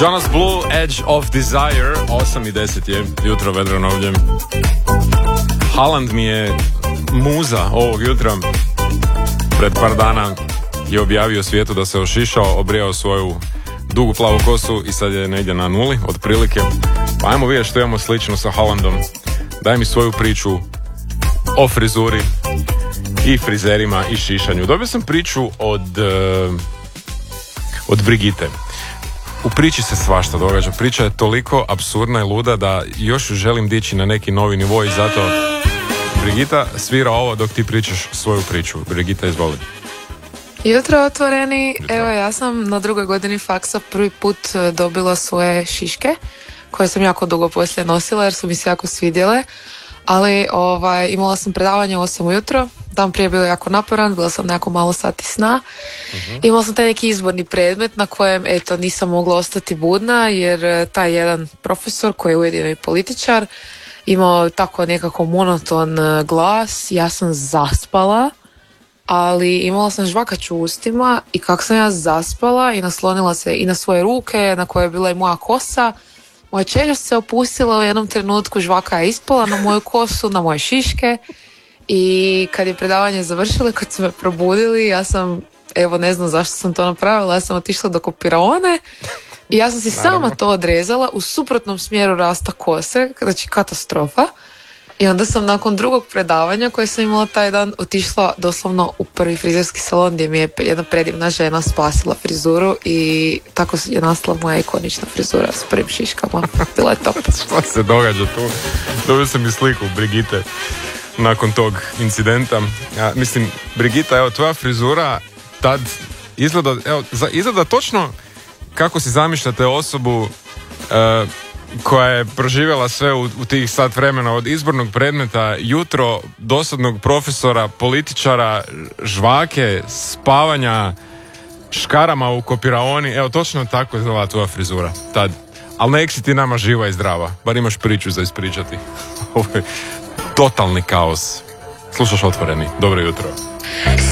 Jonas Blue, Edge of Desire, 8:10 je, jutro vedreno ovdje. Haaland mi je muza ovog jutra. Pred par dana je objavio svijetu da se ošišao, obrijao svoju dugu plavu kosu i sad je negdje na nuli, otprilike. Pa ajmo vidjeti što imamo slično sa Haalandom. Daj mi svoju priču o frizuri i frizerima i šišanju. Dobio sam priču od Brigitte. U priči se svašta događa. Priča je toliko apsurdna i luda da još ju želim dići na neki novi nivo i zato Brigitta svira ovo dok ti pričaš svoju priču. Brigitta, izvoli. Jutro otvoreni. Jutro. Evo, ja sam na 2. godini faksa prvi put dobila svoje šiške koje sam jako dugo poslije nosila jer su mi se jako svidjele. Ali imala sam predavanje u 8 ujutro, dan prije bilo jako naporan, bila sam jako malo sati sna. Imala sam taj neki izborni predmet na kojem nisam mogla ostati budna jer taj jedan profesor koji je ujedno i političar imao tako nekako monoton glas. Ja sam zaspala, ali imala sam žvakaču u ustima i kako sam ja zaspala i naslonila se i na svoje ruke na koje je bila i moja kosa, moja čeljust se opustila u jednom trenutku, žvaka je ispala na moju kosu, na moje šiške i kad je predavanje završilo, kad su me probudili, ja sam, ne znam zašto sam to napravila, ja sam otišla do kopiraone i ja sam si sama to odrezala u suprotnom smjeru rasta kose, znači katastrofa. I onda sam nakon drugog predavanja koje sam imala taj dan otišla doslovno u prvi frizerski salon gdje mi je jedna predivna žena spasila frizuru i tako je nastala moja ikonična frizura s prvim šiškama. Bila je top. Šta se događa tu? Dobio sam i sliku Brigitte nakon tog incidenta. Ja, mislim, Brigitta, evo, tvoja frizura tad izgleda točno kako si zamišljate osobu koja je proživjela sve u tih sat vremena od izbornog predmeta, jutro, dosadnog profesora, političara, žvake, spavanja, škarama u kopiraoni. Evo, točno tako izgleda tvoja frizura tad. Ali nek si ti nama živa i zdrava. Bar imaš priču za ispričati. Ovo je totalni kaos. Slušaš Otvoreni. Dobro jutro.